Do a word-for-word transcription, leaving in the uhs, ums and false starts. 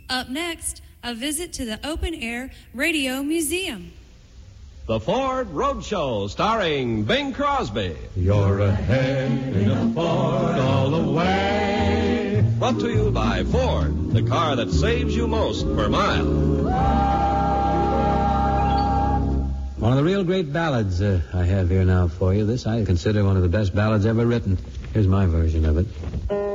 Up next, a visit to the open-air radio museum. The Ford Roadshow, starring Bing Crosby. You're ahead in a Ford all the way. Brought to you by Ford, the car that saves you most per mile. One of the real great ballads uh, I have here now for you. This I consider one of the best ballads ever written. Here's my version of it.